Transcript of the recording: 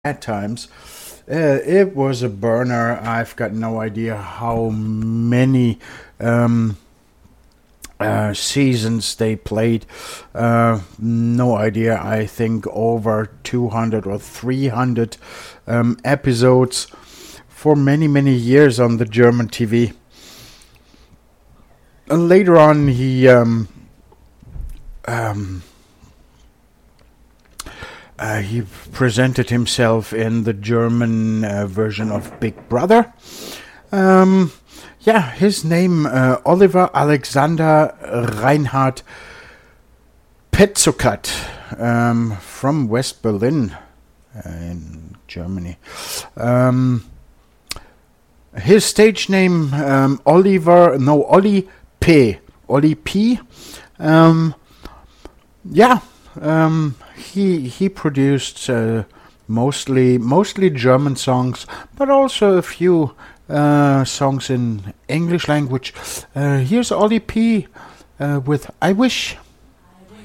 at times. It was a burner. I've got no idea how many seasons they played. No idea. I think over 200 or 300 episodes for many, many years on the German TV. Later on, he presented himself in the German version of Big Brother. His name Oliver Alexander Reinhard Petzokat from West Berlin in Germany. His stage name Olli P. Olli P. He produced mostly German songs, but also a few songs in English language. Here's Olli P. With I Wish.